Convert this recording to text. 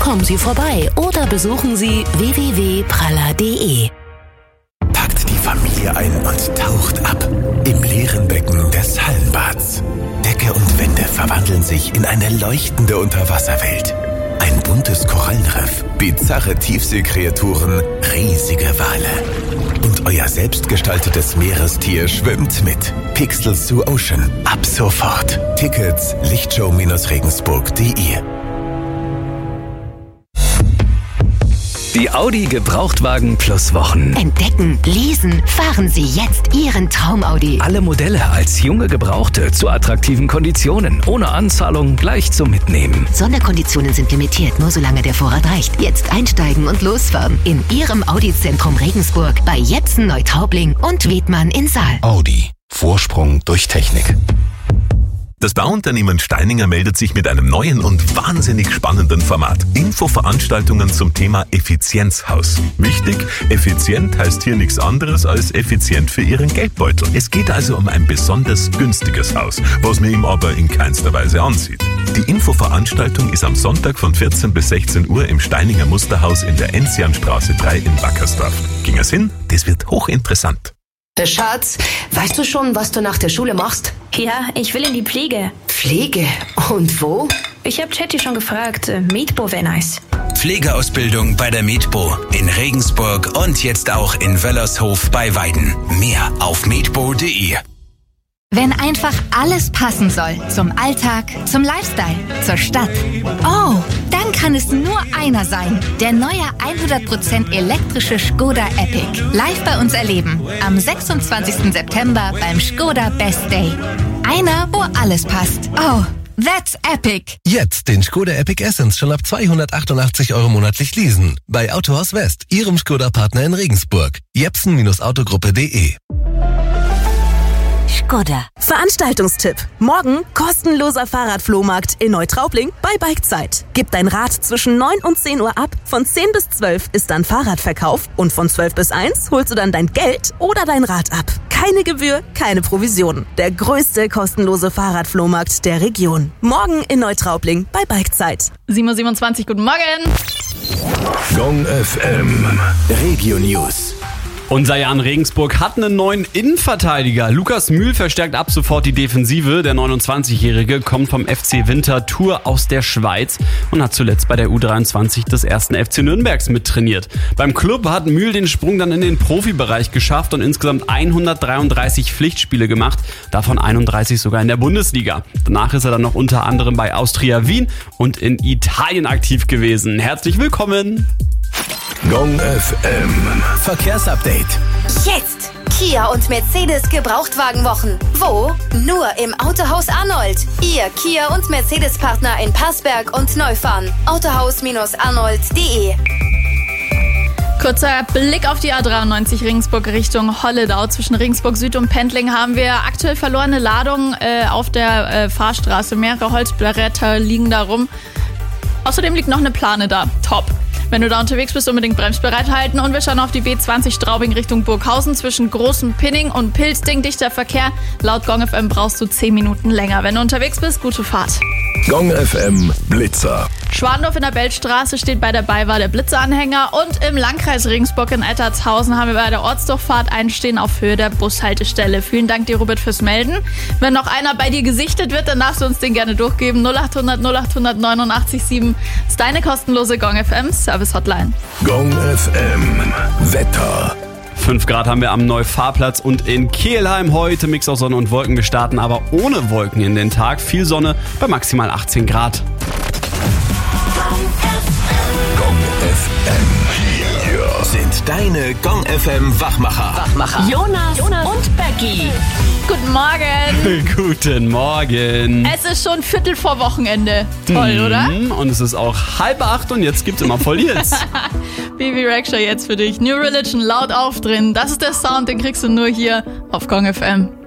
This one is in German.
Kommen Sie vorbei oder besuchen Sie www.praller.de. Packt die Familie ein und taucht ab im leeren Becken des Hallenbads. Decke und Wände verwandeln sich in eine leuchtende Unterwasserwelt. Ein buntes Korallenriff, bizarre Tiefseekreaturen, riesige Wale. Und euer selbstgestaltetes Meerestier schwimmt mit. Pixels to Ocean. Ab sofort. Tickets lichtshow-regensburg.de. Die Audi Gebrauchtwagen Plus Wochen. Entdecken, lesen, fahren Sie jetzt Ihren Traum-Audi. Alle Modelle als junge Gebrauchte zu attraktiven Konditionen. Ohne Anzahlung gleich zum Mitnehmen. Sonderkonditionen sind limitiert, nur solange der Vorrat reicht. Jetzt einsteigen und losfahren. In Ihrem Audi-Zentrum Regensburg, bei Jepsen Neutraubling und Wedmann in Saal. Audi. Vorsprung durch Technik. Das Bauunternehmen Steininger meldet sich mit einem neuen und wahnsinnig spannenden Format. Infoveranstaltungen zum Thema Effizienzhaus. Wichtig, effizient heißt hier nichts anderes als effizient für Ihren Geldbeutel. Es geht also um ein besonders günstiges Haus, was man ihm aber in keinster Weise ansieht. Die Infoveranstaltung ist am Sonntag von 14 bis 16 Uhr im Steininger Musterhaus in der Enzianstraße 3 in Wackersdorf. Ging es hin? Das wird hochinteressant. Schatz, weißt du schon, was du nach der Schule machst? Ja, ich will in die Pflege. Pflege? Und wo? Ich hab Chatty schon gefragt. Medpo wäre nice. Pflegeausbildung bei der Medpo in Regensburg und jetzt auch in Wöllershof bei Weiden. Mehr auf medpo.de. Wenn einfach alles passen soll. Zum Alltag, zum Lifestyle, zur Stadt. Oh, dann kann es nur einer sein. Der neue 100% elektrische Skoda Epic. Live bei uns erleben. Am 26. September beim Skoda Best Day. Einer, wo alles passt. Oh, that's epic. Jetzt den Skoda Epic Essence schon ab 288 € monatlich leasen. Bei Autohaus West, Ihrem Skoda-Partner in Regensburg. Jepsen-Autogruppe.de. Skoda. Veranstaltungstipp. Morgen kostenloser Fahrradflohmarkt in Neutraubling bei Bikezeit. Gib dein Rad zwischen 9 und 10 Uhr ab. Von 10 bis 12 ist dann Fahrradverkauf und von 12 bis 1 holst du dann dein Geld oder dein Rad ab. Keine Gebühr, keine Provision. Der größte kostenlose Fahrradflohmarkt der Region. Morgen in Neutraubling bei Bikezeit. 7:27 Uhr, guten Morgen. Gong FM. Regio News. Unser Jan Regensburg hat einen neuen Innenverteidiger. Lukas Mühl verstärkt ab sofort die Defensive. Der 29-Jährige kommt vom FC Winterthur aus der Schweiz und hat zuletzt bei der U23 des 1. FC Nürnbergs mittrainiert. Beim Club hat Mühl den Sprung dann in den Profibereich geschafft und insgesamt 133 Pflichtspiele gemacht, davon 31 sogar in der Bundesliga. Danach ist er dann noch unter anderem bei Austria Wien und in Italien aktiv gewesen. Herzlich willkommen! Gong FM. Verkehrsupdate. Jetzt! Kia und Mercedes Gebrauchtwagenwochen. Wo? Nur im Autohaus Arnold. Ihr Kia und Mercedes-Partner in Passberg und Neufahren. Autohaus-arnold.de. Kurzer Blick auf die A93 Regensburg Richtung Holledau. Zwischen Regensburg Süd und Pendling haben wir aktuell verlorene Ladung auf der Fahrstraße. Mehrere Holzbretter liegen da rum. Außerdem liegt noch eine Plane da. Top. Wenn du da unterwegs bist, unbedingt bremsbereit halten. Und wir schauen auf die B20 Straubing Richtung Burghausen. Zwischen Großen Pinning und Pilzding dichter Verkehr. Laut Gong FM brauchst du 10 Minuten länger. Wenn du unterwegs bist, gute Fahrt. Gong FM Blitzer. Schwandorf in der Beltstraße steht bei der BayWa der Blitzeranhänger. Und im Landkreis Regensburg in Ettertshausen haben wir bei der Ortsdurchfahrt einen Stehen auf Höhe der Bushaltestelle. Vielen Dank dir, Robert, fürs Melden. Wenn noch einer bei dir gesichtet wird, dann darfst du uns den gerne durchgeben. 0800 0800 89 7 ist deine kostenlose Gong FM Service-Hotline. Gong FM Wetter. 5 Grad haben wir am Neufahrplatz und in Kelheim heute. Mix aus Sonne und Wolken. Wir starten aber ohne Wolken in den Tag. Viel Sonne bei maximal 18 Grad. Gong FM. Hier sind deine Gong FM Wachmacher. Jonas und Becky. Guten Morgen. Guten Morgen. Es ist schon Viertel vor Wochenende. Toll, oder? Und es ist auch 7:30 und jetzt gibt's immer voll Hits. Bibi Rexha jetzt für dich. New Religion, laut aufdrehen. Das ist der Sound, den kriegst du nur hier auf Gong FM.